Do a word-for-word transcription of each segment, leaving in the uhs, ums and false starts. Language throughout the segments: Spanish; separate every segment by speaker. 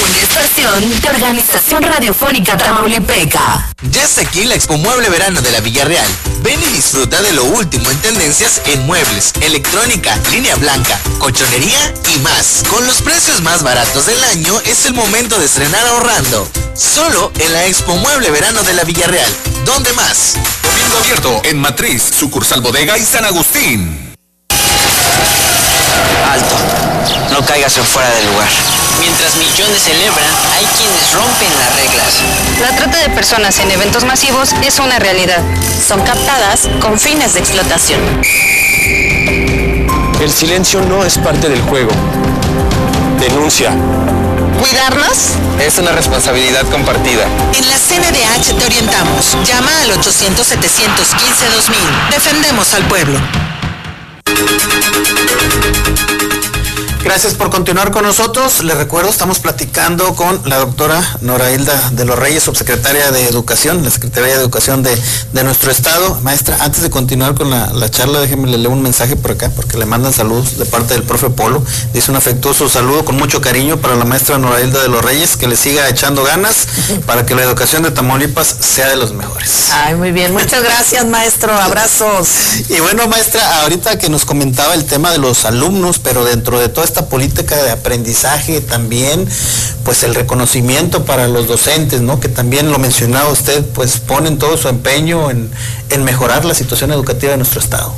Speaker 1: estación de Organización Radiofónica Tamaulipeca.
Speaker 2: Ya está aquí la Expo Mueble Verano de la Villarreal. Ven y disfruta de lo último en tendencias en muebles, electrónica, línea blanca, colchonería y más. Con los precios más baratos del año es el momento de estrenar ahorrando. Solo en la Expo Mueble Verano de la Villarreal. ¿Dónde más?
Speaker 3: Viendo abierto en Matriz, sucursal Bodega y San Agustín.
Speaker 4: Alto, no caigas en fuera del lugar. Mientras millones celebran, hay quienes rompen las reglas.
Speaker 5: La trata de personas en eventos masivos es una realidad.
Speaker 6: Son captadas con fines de explotación.
Speaker 7: El silencio no es parte del juego. Denuncia.
Speaker 6: ¿Cuidarnos?
Speaker 7: Es una responsabilidad compartida.
Speaker 6: En la C N D H te orientamos. Llama al ochocientos, setecientos quince, dos mil. Defendemos al pueblo.
Speaker 8: Gracias por continuar con nosotros. Les recuerdo, estamos platicando con la doctora Nora Hilda de los Reyes, subsecretaria de Educación, la Secretaría de Educación de, de nuestro estado. Maestra, antes de continuar con la, la charla, déjeme le leo un mensaje por acá, porque le mandan saludos de parte del profe Polo. Dice un afectuoso saludo con mucho cariño para la maestra Nora Hilda de los Reyes, que le siga echando ganas para que la educación de Tamaulipas sea de los mejores.
Speaker 6: Ay, muy bien. Muchas gracias, maestro. Abrazos.
Speaker 8: Y bueno, maestra, ahorita que nos comentaba el tema de los alumnos, pero dentro de toda esta política de aprendizaje también, pues el reconocimiento para los docentes, ¿no? Que también lo mencionaba usted, pues ponen todo su empeño en, en mejorar la situación educativa de nuestro estado.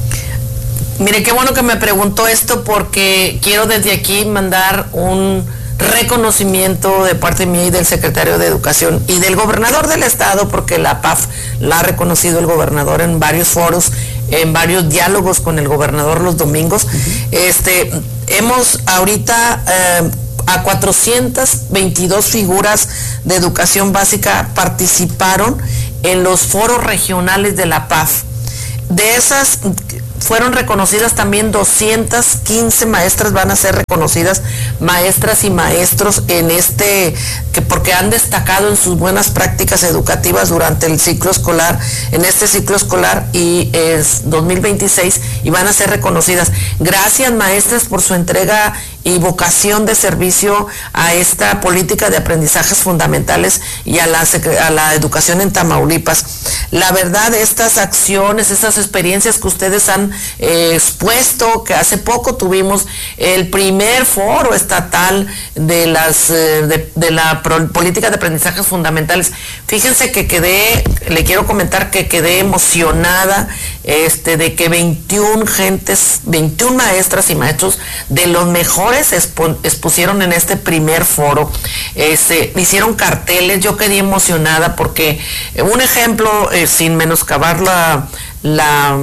Speaker 6: Mire, qué bueno que me preguntó esto, porque quiero desde aquí mandar un reconocimiento de parte mía y del secretario de Educación y del gobernador del estado, porque la P A F la ha reconocido el gobernador en varios foros, en varios diálogos con el gobernador los domingos. Uh-huh. Este, hemos ahorita eh, a cuatrocientas veintidós figuras de educación básica participaron en los foros regionales de la P A F. De esas fueron reconocidas también doscientas quince maestras, van a ser reconocidas maestras y maestros en este, que porque han destacado en sus buenas prácticas educativas durante el ciclo escolar, en este ciclo escolar y es dos mil veintiséis, y van a ser reconocidas. Gracias, maestras, por su entrega y vocación de servicio a esta política de aprendizajes fundamentales y a la, a la educación en Tamaulipas. La verdad, estas acciones, estas experiencias que ustedes han eh, expuesto, que hace poco tuvimos el primer foro estatal de las eh, de, de la pro, política de aprendizajes fundamentales. Fíjense que quedé, le quiero comentar que quedé emocionada este, de que veintiuna gentes, veintiuna maestras y maestros de los mejores expo, expusieron en este primer foro, este, hicieron carteles. Yo quedé emocionada porque eh, un ejemplo, eh, sin menoscabar la, la,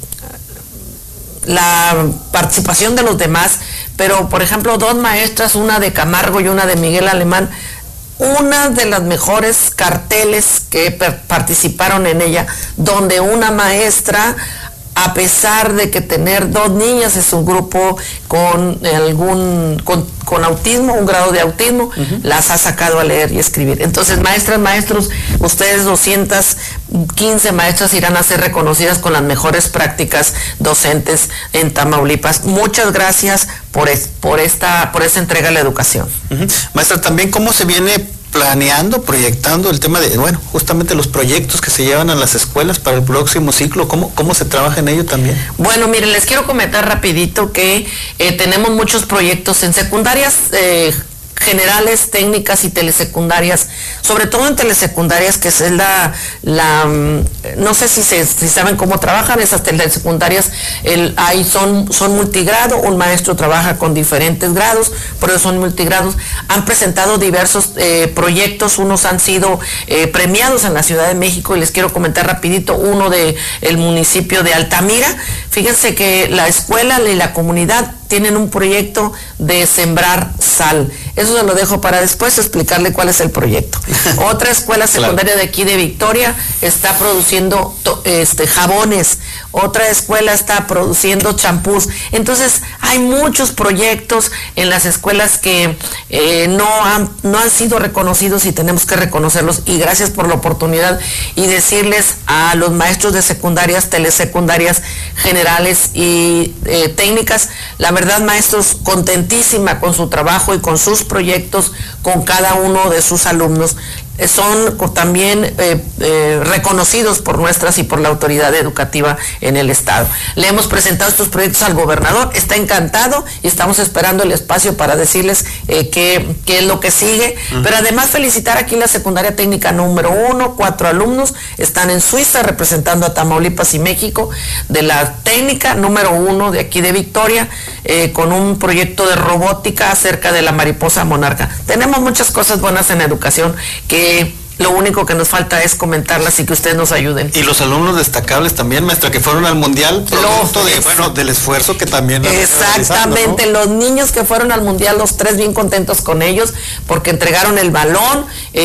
Speaker 6: la participación de los demás, pero por ejemplo dos maestras, una de Camargo y una de Miguel Alemán, una de las mejores carteles que participaron en ella, donde una maestra, a pesar de que tener dos niñas en su grupo con algún con, con autismo, un grado de autismo, uh-huh, las ha sacado a leer y escribir. Entonces, maestras, maestros, ustedes doscientas quince maestras irán a ser reconocidas con las mejores prácticas docentes en Tamaulipas. Muchas gracias por, es, por esta por esta entrega a la educación.
Speaker 8: Uh-huh. Maestra, también cómo se viene planeando, proyectando el tema de, bueno, justamente los proyectos que se llevan a las escuelas para el próximo ciclo, ¿cómo, cómo se trabaja en ello también?
Speaker 6: Bueno, miren, les quiero comentar rapidito que eh, tenemos muchos proyectos en secundarias eh, generales, técnicas y telesecundarias, sobre todo en telesecundarias, que es la, la no sé si, se, si saben cómo trabajan esas telesecundarias, el, ahí son, son multigrado, un maestro trabaja con diferentes grados, pero son multigrados, han presentado diversos eh, proyectos, unos han sido eh, premiados en la Ciudad de México, y les quiero comentar rapidito uno de el municipio de Altamira. Fíjense que la escuela y la comunidad tienen un proyecto de sembrar sal. Eso se lo dejo para después explicarle cuál es el proyecto. Otra escuela secundaria de aquí de Victoria está produciendo este, jabones. Otra escuela está produciendo champús. Entonces, hay muchos proyectos en las escuelas que eh, no, han, no han sido reconocidos y tenemos que reconocerlos. Y gracias por la oportunidad y decirles a los maestros de secundarias, telesecundarias, generales y eh, técnicas, la verdad, maestros, contentísima con su trabajo y con sus proyectos proyectos con cada uno de sus alumnos. Son también eh, eh, reconocidos por nuestras y por la autoridad educativa en el estado. Le hemos presentado estos proyectos al gobernador, está encantado y estamos esperando el espacio para decirles eh, qué, qué es lo que sigue. Uh-huh. Pero además felicitar aquí la secundaria técnica número uno, cuatro alumnos están en Suiza representando a Tamaulipas y México, de la técnica número uno de aquí de Victoria, eh, con un proyecto de robótica acerca de la mariposa monarca. Tenemos muchas cosas buenas en educación que lo único que nos falta es comentarlas y que ustedes nos ayuden.
Speaker 8: Y los alumnos destacables también, maestra, que fueron al mundial, producto de, bueno, del esfuerzo que también...
Speaker 6: Exactamente, ¿no? Los niños que fueron al mundial, los tres bien contentos con ellos, porque entregaron el balón,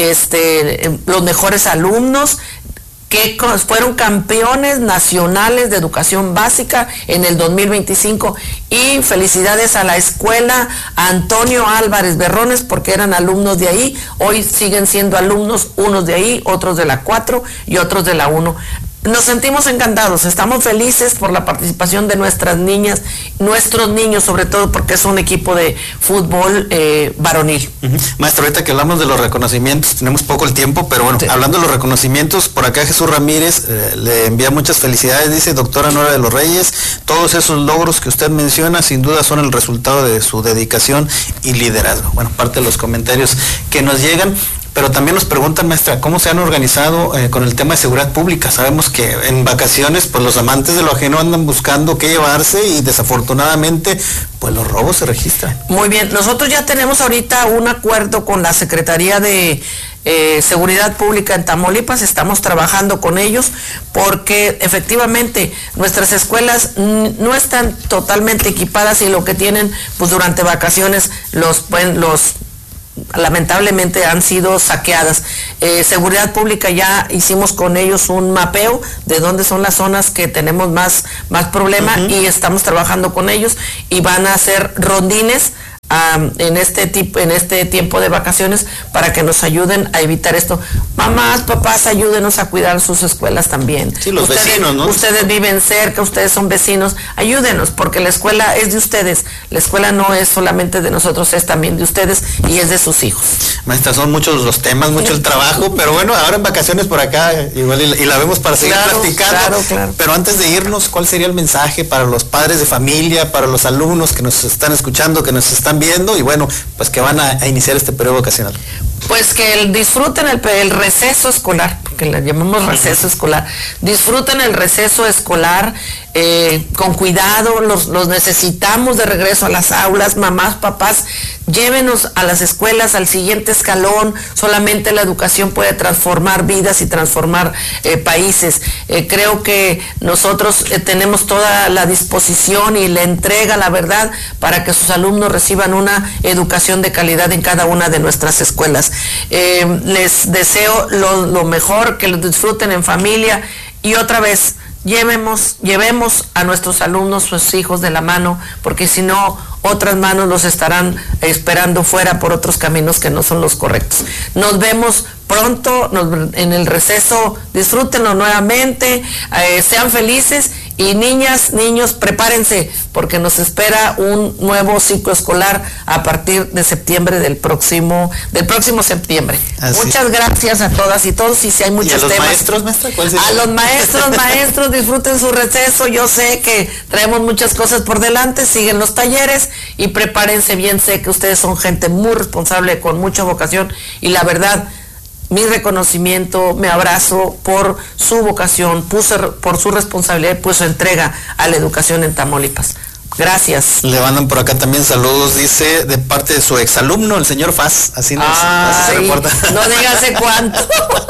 Speaker 6: este, los mejores alumnos, que fueron campeones nacionales de educación básica en el dos mil veinticinco, y felicidades a la escuela Antonio Álvarez Berrones porque eran alumnos de ahí, hoy siguen siendo alumnos, unos de ahí, otros de la cuatro y otros de la uno. Nos sentimos encantados, estamos felices por la participación de nuestras niñas, nuestros niños sobre todo, porque es un equipo de fútbol eh, varonil.
Speaker 8: Uh-huh. Maestra, ahorita que hablamos de los reconocimientos, tenemos poco el tiempo, pero bueno, sí. Hablando de los reconocimientos, por acá Jesús Ramírez eh, le envía muchas felicidades, dice: doctora Nora de los Reyes, todos esos logros que usted menciona sin duda son el resultado de su dedicación y liderazgo. Bueno, parte de los comentarios que nos llegan. Pero también nos preguntan, maestra, ¿cómo se han organizado eh, con el tema de seguridad pública? Sabemos que en vacaciones, pues los amantes de lo ajeno andan buscando qué llevarse y desafortunadamente, pues los robos se registran.
Speaker 6: Muy bien, nosotros ya tenemos ahorita un acuerdo con la Secretaría de eh, Seguridad Pública en Tamaulipas, estamos trabajando con ellos porque efectivamente nuestras escuelas no están totalmente equipadas y lo que tienen, pues durante vacaciones los, pues, los lamentablemente han sido saqueadas. Eh, Seguridad Pública ya hicimos con ellos un mapeo de dónde son las zonas que tenemos más, más problema, uh-huh. Y estamos trabajando con ellos y van a hacer rondines Um, en este tipo, en este tiempo de vacaciones para que nos ayuden a evitar esto. Mamás, papás, ayúdenos a cuidar sus escuelas también.
Speaker 8: Sí, los
Speaker 6: ustedes,
Speaker 8: vecinos, ¿no?
Speaker 6: Ustedes viven cerca, ustedes son vecinos, ayúdenos, porque la escuela es de ustedes. La escuela no es solamente de nosotros, es también de ustedes y es de sus hijos.
Speaker 8: Maestra, son muchos los temas, mucho el trabajo, pero bueno, ahora en vacaciones por acá igual y, y la vemos para seguir
Speaker 6: claro,
Speaker 8: platicando.
Speaker 6: Claro, claro.
Speaker 8: Pero antes de irnos, ¿cuál sería el mensaje para los padres de familia, para los alumnos que nos están escuchando, que nos están viendo y bueno, pues que van a, a iniciar este periodo vacacional?
Speaker 6: Pues que el, disfruten el, el receso escolar, porque le llamamos receso escolar, disfruten el receso escolar eh, con cuidado, los, los necesitamos de regreso a las aulas, mamás, papás, llévenos a las escuelas al siguiente escalón, solamente la educación puede transformar vidas y transformar eh, países. Eh, creo que nosotros eh, tenemos toda la disposición y la entrega, la verdad, para que sus alumnos reciban una educación de calidad en cada una de nuestras escuelas. Eh, les deseo lo, lo mejor, que lo disfruten en familia y otra vez, llevemos, llevemos a nuestros alumnos, sus hijos de la mano, porque si no, otras manos los estarán esperando fuera por otros caminos que no son los correctos. Nos vemos pronto nos, en el receso, disfrútenlo nuevamente, eh, sean felices y niñas, niños, prepárense porque nos espera un nuevo ciclo escolar a partir de septiembre del próximo, del próximo septiembre. Así. Muchas gracias a todas y todos y si hay muchos
Speaker 8: temas. ¿Y a los
Speaker 6: temas,
Speaker 8: maestros, maestra? ¿Cuál sería?
Speaker 6: A los maestros, maestros, disfruten su receso, yo sé que traemos muchas cosas por delante, siguen los talleres y prepárense bien, sé que ustedes son gente muy responsable, con mucha vocación y la verdad, mi reconocimiento, me abrazo por su vocación, por su responsabilidad y por su entrega a la educación en Tamaulipas. Gracias.
Speaker 8: Le mandan por acá también saludos, dice, de parte de su exalumno, el señor Faz, así nos, así se reporta.
Speaker 6: No dígase cuánto.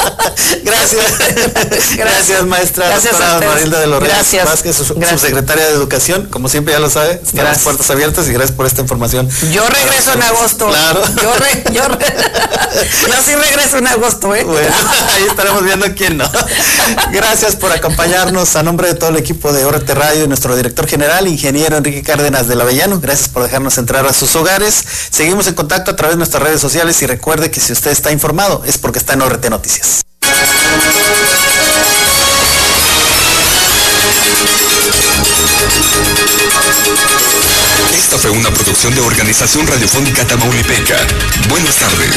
Speaker 8: Gracias. Gracias. Gracias, maestra.
Speaker 6: Gracias
Speaker 8: doctora
Speaker 6: a ustedes.
Speaker 8: Norailda de los Reyes
Speaker 6: Gracias.
Speaker 8: Vázquez, su,
Speaker 6: gracias.
Speaker 8: subsecretaria de Educación, como siempre ya lo sabe, están las puertas abiertas y gracias por esta información.
Speaker 6: Yo regreso en agosto.
Speaker 8: Claro.
Speaker 6: Yo, re, yo, re, yo sí regreso en agosto, ¿eh?
Speaker 8: Bueno, ahí estaremos viendo quién no. Gracias por acompañarnos a nombre de todo el equipo de O R T Radio y nuestro director general, ingeniero Enrique Cárdenas del Avellano. Gracias por dejarnos entrar a sus hogares. Seguimos en contacto a través de nuestras redes sociales y recuerde que si usted está informado es porque está en O R T Noticias.
Speaker 3: Esto fue una producción de Organización Radiofónica Tamaulipeca. Buenas tardes.